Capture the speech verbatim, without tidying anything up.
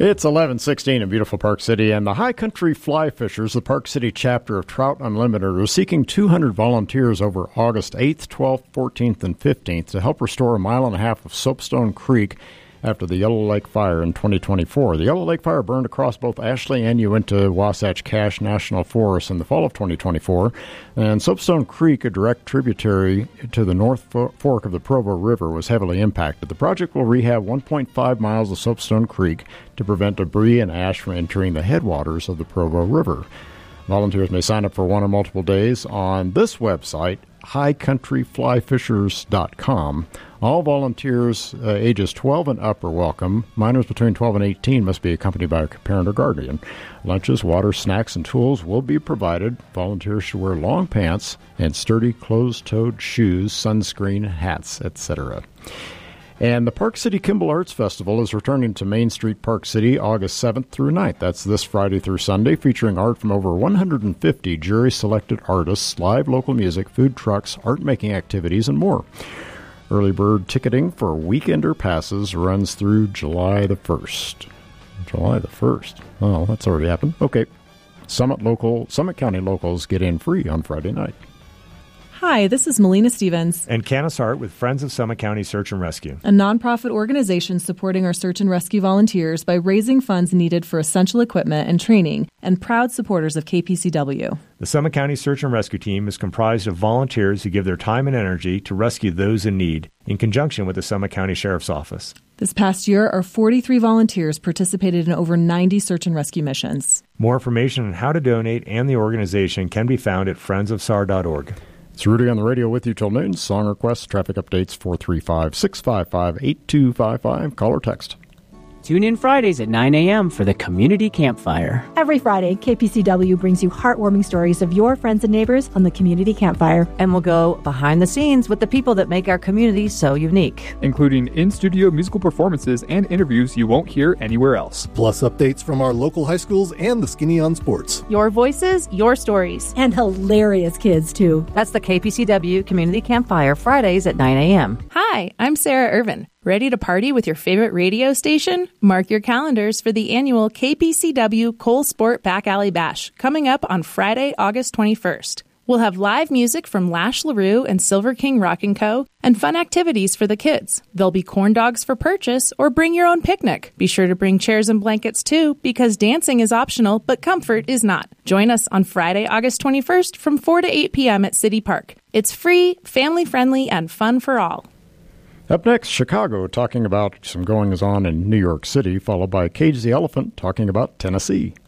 It's eleven sixteen in beautiful Park City, and the High Country Fly Fishers, the Park City chapter of Trout Unlimited, are seeking two hundred volunteers over August eighth, twelfth, fourteenth, and fifteenth to help restore a mile and a half of Soapstone Creek after the Yellow Lake Fire in twenty twenty-four. The Yellow Lake Fire burned across both Ashley and Uinta Wasatch Cache National Forest in the fall of twenty twenty-four, and Soapstone Creek, a direct tributary to the North Fork of the Provo River, was heavily impacted. The project will rehab one point five miles of Soapstone Creek to prevent debris and ash from entering the headwaters of the Provo River. Volunteers may sign up for one or multiple days on this website, high country fly fishers dot com. All volunteers uh, ages twelve and up are welcome. Minors between twelve and eighteen must be accompanied by a parent or guardian. Lunches, water, snacks, and tools will be provided. Volunteers should wear long pants and sturdy closed-toed shoes, sunscreen, hats, et cetera. And the Park City Kimball Arts Festival is returning to Main Street, Park City, August seventh through ninth. That's this Friday through Sunday, featuring art from over one hundred fifty jury-selected artists, live local music, food trucks, art-making activities, and more. Early bird ticketing for weekender passes runs through July the first. July the first. Oh, that's already happened. Okay. Summit local, Summit County locals get in free on Friday night. Hi, this is Melina Stevens and Canis Hart with Friends of Summit County Search and Rescue, a nonprofit organization supporting our search and rescue volunteers by raising funds needed for essential equipment and training, and proud supporters of K P C W. The Summit County Search and Rescue Team is comprised of volunteers who give their time and energy to rescue those in need, in conjunction with the Summit County Sheriff's Office. This past year, our forty-three volunteers participated in over ninety search and rescue missions. More information on how to donate and the organization can be found at friends of s a r dot org. It's Rudy on the radio with you till noon. Song requests, traffic updates, four three five, six five five, eight two five five. Call or text. Tune in Fridays at nine a.m. for the Community Campfire. Every Friday, K P C W brings you heartwarming stories of your friends and neighbors on the Community Campfire. And we'll go behind the scenes with the people that make our community so unique, including in-studio musical performances and interviews you won't hear anywhere else. Plus updates from our local high schools and the Skinny on Sports. Your voices, your stories. And hilarious kids, too. That's the K P C W Community Campfire, Fridays at nine a.m. Hi, I'm Sarah Irvin. Ready to party with your favorite radio station? Mark your calendars for the annual K P C W Cole Sport Back Alley Bash, coming up on Friday, August twenty-first. We'll have live music from Lash LaRue and Silver King Rock and Co. and fun activities for the kids. There'll be corn dogs for purchase or bring your own picnic. Be sure to bring chairs and blankets too, because dancing is optional, but comfort is not. Join us on Friday, August twenty-first from four to eight p.m. at City Park. It's free, family-friendly, and fun for all. Up next, Chicago talking about some goings-on in New York City, followed by Cage the Elephant talking about Tennessee.